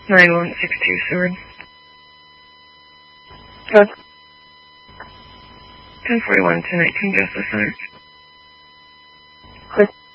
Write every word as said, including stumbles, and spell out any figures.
nine one six two Sword. Good. ten forty-one to nineteen Justice Center. Good.